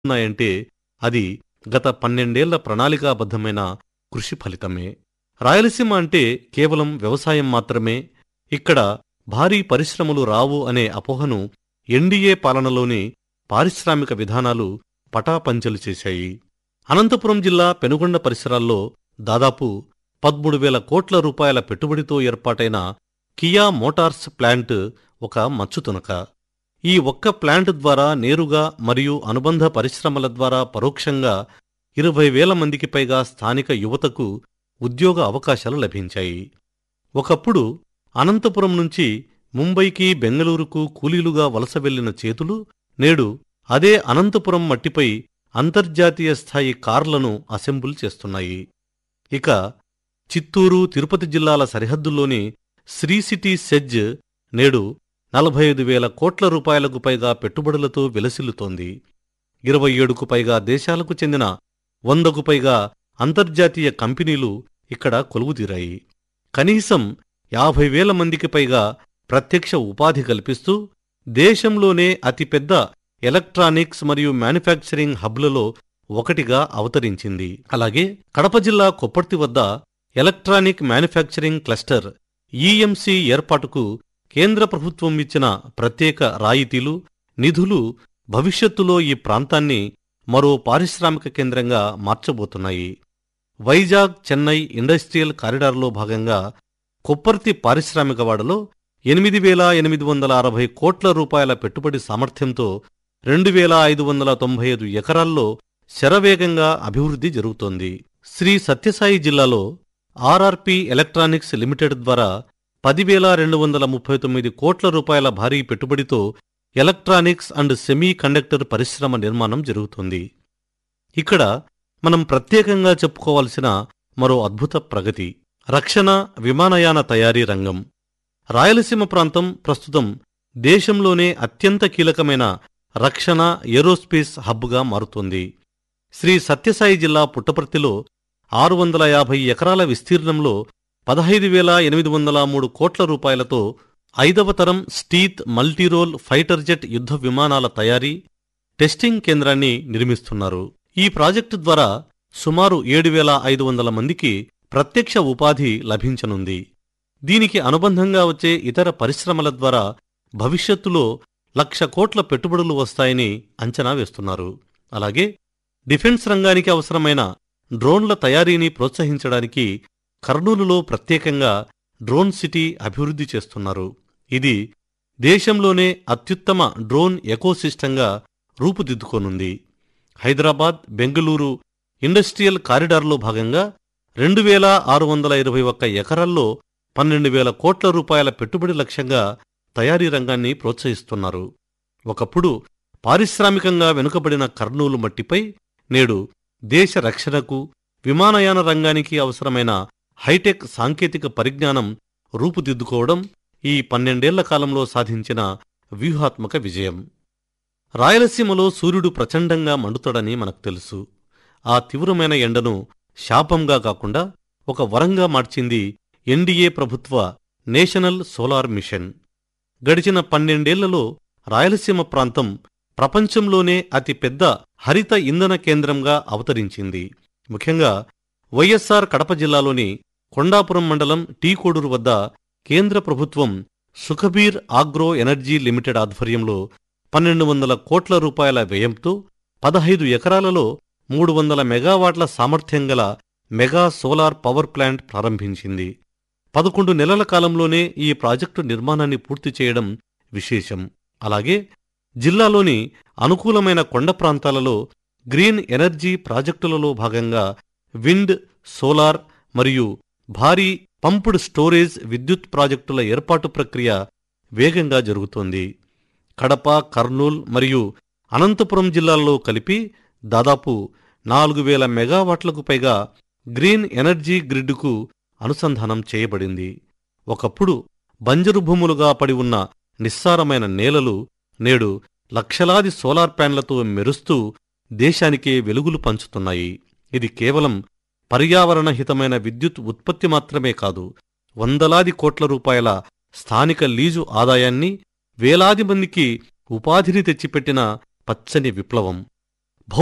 ఉన్నాయంటే అది గత 12 ఏళ్ల ప్రణాళికాబద్ధమైన కృషి ఫలితమే. రాయలసీమ అంటే కేవలం వ్యవసాయం మాత్రమే, ఇక్కడ భారీ పరిశ్రమలు రావు అనే అపోహను ఎన్డీఏ పాలనలోని పారిశ్రామిక విధానాలు పటాపంచలు చేశాయి. అనంతపురం జిల్లా పెనుగొండ పరిసరాల్లో దాదాపు 13,000 కోట్ల రూపాయల పెట్టుబడితో ఏర్పాటైన కియా మోటార్స్ ప్లాంట్ ఒక మచ్చుతునక. ఈ ఒక్క ప్లాంట్ ద్వారా నేరుగా మరియు అనుబంధ పరిశ్రమల ద్వారా పరోక్షంగా 20,000 మందికి పైగా స్థానిక యువతకు ఉద్యోగ అవకాశాలు లభించాయి. ఒకప్పుడు అనంతపురం నుంచి ముంబైకి, బెంగళూరుకు కూలీలుగా వలస వెళ్లిన చేతులు నేడు అదే అనంతపురం మట్టిపై అంతర్జాతీయ స్థాయి కార్లను అసెంబుల్ చేస్తున్నాయి. ఇక చిత్తూరు, తిరుపతి జిల్లాల సరిహద్దుల్లోని శ్రీ సిటీ సెజ్ నేడు 45,000 కోట్ల రూపాయలకు పైగా పెట్టుబడులతో విలసిల్లుతోంది. 27కు పైగా దేశాలకు చెందిన 100కు పైగా అంతర్జాతీయ కంపెనీలు ఇక్కడ కొలువుదీరాయి. కనీసం 50,000 మందికి పైగా ప్రత్యక్ష ఉపాధి కల్పిస్తూ దేశంలోనే అతిపెద్ద ఎలక్ట్రానిక్స్ మరియు మ్యానుఫ్యాక్చరింగ్ హబ్లలో ఒకటిగా అవతరించింది. అలాగే కడప జిల్లా కొప్పర్తి వద్ద ఎలక్ట్రానిక్ మ్యానుఫ్యాక్చరింగ్ క్లస్టర్ ఈఎంసీ ఏర్పాటుకు కేంద్ర ప్రభుత్వం ఇచ్చిన ప్రత్యేక రాయితీలు, నిధులు భవిష్యత్తులో ఈ ప్రాంతాన్ని మరో పారిశ్రామిక కేంద్రంగా మార్చబోతున్నాయి. వైజాగ్ చెన్నై ఇండస్ట్రియల్ కారిడార్లో భాగంగా కొప్పర్తి పారిశ్రామికవాడలో 8,860 కోట్ల రూపాయల పెట్టుబడి సామర్థ్యంతో 2,595 ఎకరాల్లో శరవేగంగా అభివృద్ధి జరుగుతోంది. శ్రీ సత్యసాయి జిల్లాలో ఆర్ఆర్పి ఎలక్ట్రానిక్స్ లిమిటెడ్ ద్వారా 10,239 కోట్ల రూపాయల భారీ పెట్టుబడితో ఎలక్ట్రానిక్స్ అండ్ సెమీ కండక్టర్ పరిశ్రమ నిర్మాణం జరుగుతోంది. ఇక్కడ మనం ప్రత్యేకంగా చెప్పుకోవాల్సిన మరో అద్భుత ప్రగతి రక్షణ విమానయాన తయారీ రంగం. రాయలసీమ ప్రాంతం ప్రస్తుతం దేశంలోనే అత్యంత కీలకమైన రక్షణ ఏరోస్పేస్ హబ్గా మారుతోంది. శ్రీ సత్యసాయి జిల్లా పుట్టపర్తిలో 650 ఎకరాల విస్తీర్ణంలో 15,803 కోట్ల రూపాయలతో 5వ తరం స్టీత్ మల్టీరోల్ ఫైటర్ జెట్ యుద్ధ విమానాల తయారీ, టెస్టింగ్ కేంద్రాన్ని నిర్మిస్తున్నారు. ఈ ప్రాజెక్టు ద్వారా సుమారు 7,500 మందికి ప్రత్యక్ష ఉపాధి లభించనుంది. దీనికి అనుబంధంగా వచ్చే ఇతర పరిశ్రమల ద్వారా భవిష్యత్తులో 1,00,000 కోట్ల పెట్టుబడులు వస్తాయని అంచనా వేస్తున్నారు. అలాగే డిఫెన్స్ రంగానికి అవసరమైన డ్రోన్ల తయారీని ప్రోత్సహించడానికి కర్నూలులో ప్రత్యేకంగా డ్రోన్ సిటీ అభివృద్ధి చేస్తున్నారు. ఇది దేశంలోనే అత్యుత్తమ డ్రోన్ ఎకోసిస్టంగా రూపుదిద్దుకోనుంది. హైదరాబాద్, బెంగళూరు ఇండస్ట్రియల్ కారిడార్లో భాగంగా 2,621 ఎకరాల్లో 12,000 కోట్ల రూపాయల పెట్టుబడి లక్ష్యంగా తయారీ రంగాన్ని ప్రోత్సహిస్తున్నారు. ఒకప్పుడు పారిశ్రామికంగా వెనుకబడిన కర్నూలు మట్టిపై నేడు దేశ రక్షణకు, విమానయాన రంగానికి అవసరమైన హైటెక్ సాంకేతిక పరిజ్ఞానం రూపుదిద్దుకోవడం ఈ 12 ఏళ్ల కాలంలో సాధించిన వ్యూహాత్మక విజయం. రాయలసీమలో సూర్యుడు ప్రచండంగా మండుతాడని మనకు తెలుసు. ఆ తీవ్రమైన ఎండను శాపంగా కాకుండా ఒక వరంగా మార్చింది ఎన్డీఏ ప్రభుత్వ నేషనల్ సోలార్ మిషన్. గడిచిన 12 ఏళ్లలో రాయలసీమ ప్రాంతం ప్రపంచంలోనే అతిపెద్ద హరిత ఇంధన కేంద్రంగా అవతరించింది. ముఖ్యంగా వైఎస్సార్ కడప జిల్లాలోని కొండాపురం మండలం టీ కోడూరు వద్ద కేంద్ర ప్రభుత్వం సుఖబీర్ ఆగ్రో ఎనర్జీ లిమిటెడ్ ఆధ్వర్యంలో 1,200 కోట్ల రూపాయల వ్యయంతో 15 ఎకరాలలో 300 మెగావాట్ల సామర్థ్యం గల మెగా సోలార్ పవర్ ప్లాంట్ ప్రారంభించింది. 11 నెలల కాలంలోనే ఈ ప్రాజెక్టు నిర్మాణాన్ని పూర్తి చేయడం విశేషం. అలాగే జిల్లాలోని అనుకూలమైన కొండ ప్రాంతాలలో గ్రీన్ ఎనర్జీ ప్రాజెక్టులలో భాగంగా విండ్, సోలార్ మరియు భారీ పంప్డ్ స్టోరేజ్ విద్యుత్ ప్రాజెక్టుల ఏర్పాటు ప్రక్రియ వేగంగా జరుగుతోంది. కడప, కర్నూల్ మరియు అనంతపురం జిల్లాల్లో కలిపి దాదాపు 4,000 మెగావాట్లకు పైగా గ్రీన్ ఎనర్జీ గ్రిడ్కు అనుసంధానం చేయబడింది. ఒకప్పుడు బంజరు భూములుగా పడి ఉన్న నిస్సారమైన నేలలు నేడు లక్షలాది సోలార్ ప్యాన్లతో మెరుస్తూ దేశానికే వెలుగులు పంచుతున్నాయి. ఇది కేవలం పర్యావరణహితమైన విద్యుత్ ఉత్పత్తి మాత్రమే కాదు, వందలాది కోట్ల రూపాయల స్థానిక లీజు ఆదాయాన్ని, వేలాది మందికి ఉపాధిని తెచ్చిపెట్టిన పచ్చని విప్లవం.